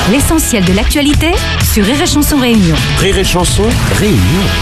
L'essentiel de l'actualité sur Rire et Chanson Réunion. Rire et Chanson Réunion.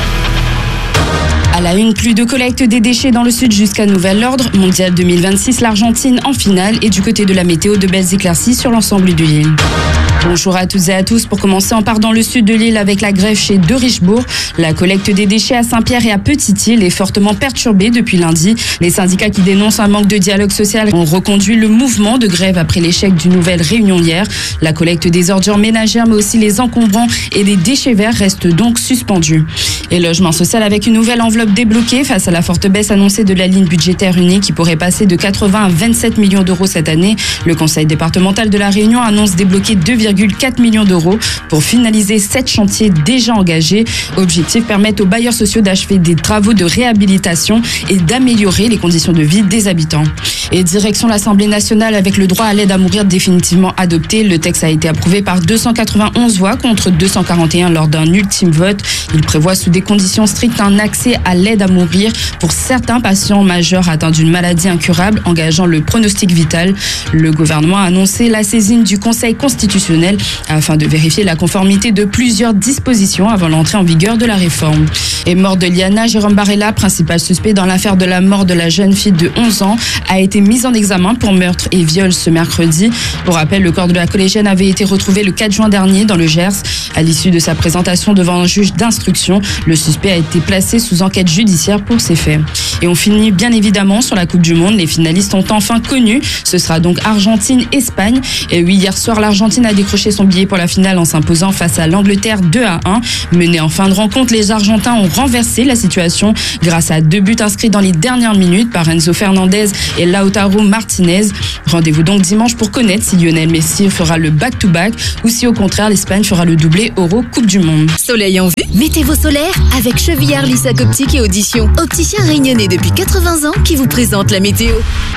À la une, plus de collecte des déchets dans le sud jusqu'à nouvel ordre. Mondial 2026, l'Argentine en finale et du côté de la météo, de belles éclaircies sur l'ensemble de l'île. Bonjour à toutes et à tous. Pour commencer, on part dans le sud de l'île avec la grève chez De Richebourg. La collecte des déchets à Saint-Pierre et à Petite-Île est fortement perturbée depuis lundi. Les syndicats qui dénoncent un manque de dialogue social ont reconduit le mouvement de grève après l'échec d'une nouvelle réunion hier. La collecte des ordures ménagères, mais aussi les encombrants et les déchets verts restent donc suspendus. Et logement social avec une nouvelle enveloppe débloquée face à la forte baisse annoncée de la ligne budgétaire unie qui pourrait passer de 80 à 27 millions d'euros cette année. Le conseil départemental de la Réunion annonce débloquer 2,4 millions d'euros pour finaliser 7 chantiers déjà engagés. Objectif, permettre aux bailleurs sociaux d'achever des travaux de réhabilitation et d'améliorer les conditions de vie des habitants. Et direction l'Assemblée nationale avec le droit à l'aide à mourir définitivement adopté. Le texte a été approuvé par 291 voix contre 241 lors d'un ultime vote. Il prévoit sous des conditions strictes un accès à l'aide à mourir pour certains patients majeurs atteints d'une maladie incurable engageant le pronostic vital. Le gouvernement a annoncé la saisine du Conseil constitutionnel afin de vérifier la conformité de plusieurs dispositions avant l'entrée en vigueur de la réforme. Et mort de Liana, Jérôme Barella, principal suspect dans l'affaire de la mort de la jeune fille de 11 ans, a été mis en examen pour meurtre et viol ce mercredi. Pour rappel, le corps de la collégienne avait été retrouvé le 4 juin dernier dans le Gers. À l'issue de sa présentation devant un juge d'instruction, le suspect a été placé sous enquête judiciaire pour ces faits. Et on finit bien évidemment sur la Coupe du Monde. Les finalistes ont enfin connu. Ce sera donc Argentine-Espagne. Et oui, hier soir, l'Argentine a décroché son billet pour la finale en s'imposant face à l'Angleterre 2-1. Menés en fin de rencontre, les Argentins ont renversé la situation grâce à 2 buts inscrits dans les dernières minutes par Enzo Fernandez et Lautaro Martinez. Rendez-vous donc dimanche pour connaître si Lionel Messi fera le back-to-back ou si au contraire l'Espagne fera le doublé Euro Coupe du Monde. Soleil en vue. Mettez vos solaires avec Chevillard Lissac Optique et Audition. Opticien réunionnais depuis 80 ans qui vous présente la météo.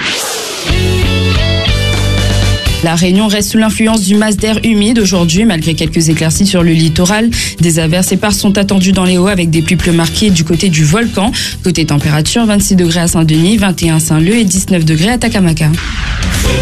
La Réunion reste sous l'influence du masse d'air humide aujourd'hui, malgré quelques éclaircies sur le littoral. Des averses épars sont attendues dans les hauts avec des pluies plus marquées du côté du volcan. Côté température, 26 degrés à Saint-Denis, 21 à Saint-Leu et 19 degrés à Takamaka.